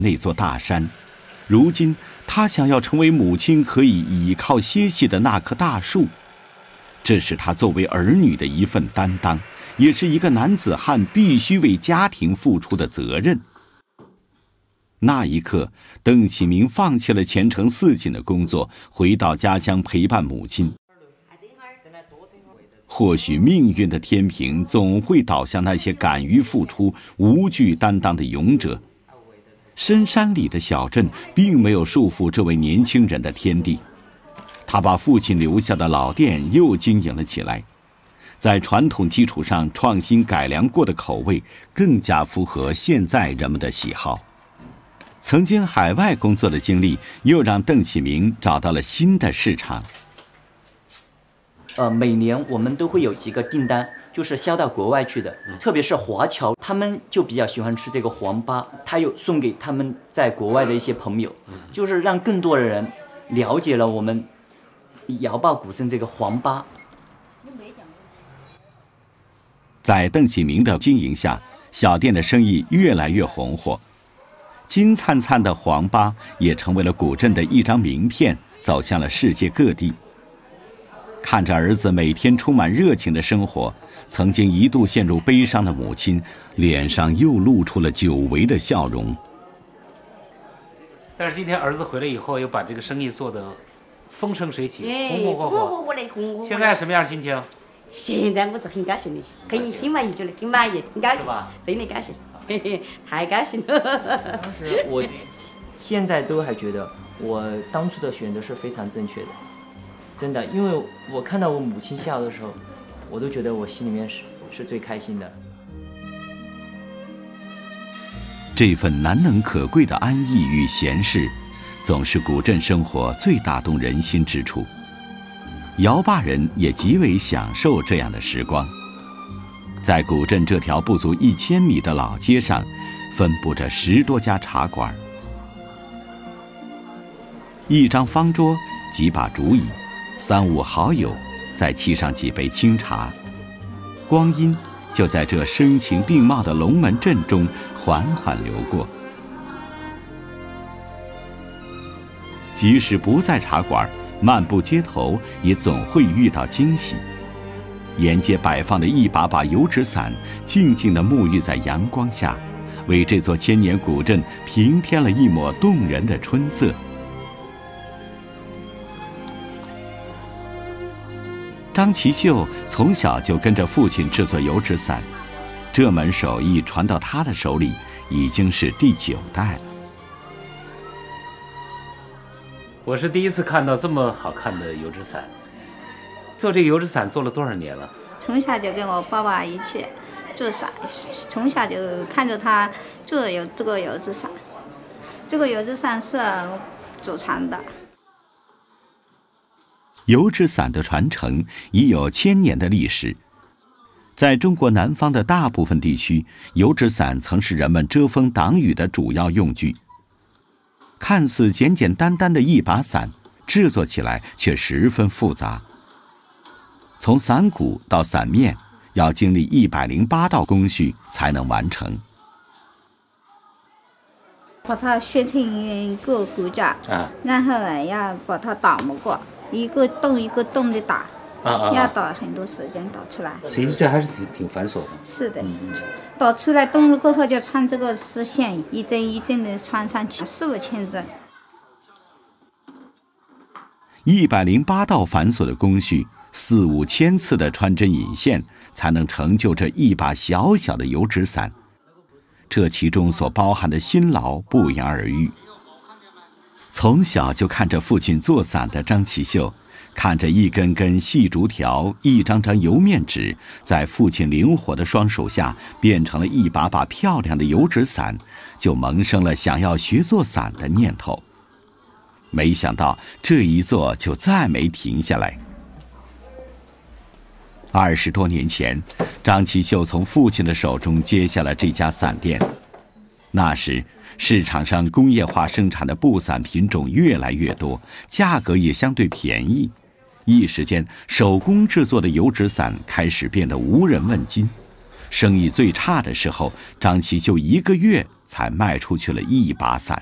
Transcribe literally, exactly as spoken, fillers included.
那座大山。如今他想要成为母亲可以倚靠歇息的那棵大树，这是他作为儿女的一份担当，也是一个男子汉必须为家庭付出的责任。那一刻，邓启明放弃了前程似锦的工作，回到家乡陪伴母亲。或许命运的天平总会倒向那些敢于付出、无惧担当的勇者。深山里的小镇并没有束缚这位年轻人的天地，他把父亲留下的老店又经营了起来，在传统基础上创新改良过的口味，更加符合现在人们的喜好。曾经海外工作的经历，又让邓启明找到了新的市场。 呃，每年我们都会有几个订单，就是销到国外去的，特别是华侨，他们就比较喜欢吃这个黄粑，他又送给他们在国外的一些朋友，就是让更多的人了解了我们瑶坝古镇这个黄粑。 在邓启明的经营下，小店的生意越来越红火，金灿灿的黄粑也成为了古镇的一张名片，走向了世界各地。看着儿子每天充满热情的生活，曾经一度陷入悲伤的母亲脸上又露出了久违的笑容。 但是今天儿子回来以后，又把这个生意做得风生水起， 哎、 红红火火。 我来红火。 现在什么样心情？ 现在我是很高兴的，很很满意，觉得很满意，很高兴，真的高兴，嘿嘿，太高兴了。 当时我现在都还觉得我当初的选择是非常正确的。真的，因为我看到我母亲笑的时候，我都觉得我心里面是是最开心的。 这份难能可贵的安逸与闲适，总是古镇生活最打动人心之处。瑶坝人也极为享受这样的时光。在古镇这条不足一千米的老街上，分布着十多家茶馆，一张方桌，几把竹椅。三五好友再沏上几杯清茶，光阴就在这声情并茂的龙门阵中缓缓流过。即使不在茶馆，漫步街头也总会遇到惊喜。沿街摆放的一把把油纸伞，静静地沐浴在阳光下，为这座千年古镇平添了一抹动人的春色。张其秀从小就跟着父亲制作油纸伞，这门手艺传到他的手里已经是第九代了。 我是第一次看到这么好看的油纸伞。做这个油纸伞做了多少年了？ 从小就跟我爸爸一起做伞，从小就看着他做有这个油纸伞。这个油纸伞是祖传的。 油纸伞的传承已有千年的历史。在中国南方的大部分地区，油纸伞曾是人们遮风挡雨的主要用具。看似简简单单的一把伞，制作起来却十分复杂。从伞骨到伞面，要经历一百零八道工序才能完成。 把它削成一个骨架，啊、然后呢，要把它打磨过。一个洞一个洞的打， 啊啊， 要打很多时间打出来。 其实这还是挺挺繁琐的。 是的，嗯、打出来洞了过后就穿这个丝线，一针一针的穿上去，四五千针。 一百零八道繁琐的工序，四五千次的穿针引线，才能成就这一把小小的油纸伞。这其中所包含的辛劳不言而喻。从小就看着父亲做伞的张其秀，看着一根根细竹条、一张张油面纸，在父亲灵活的双手下变成了一把把漂亮的油纸伞，就萌生了想要学做伞的念头。没想到这一做就再没停下来。二十多年前，张其秀从父亲的手中接下了这家伞店。那时市场上工业化生产的布伞品种越来越多，价格也相对便宜。一时间，手工制作的油纸伞开始变得无人问津。生意最差的时候，张其秀一个月才卖出去了一把伞。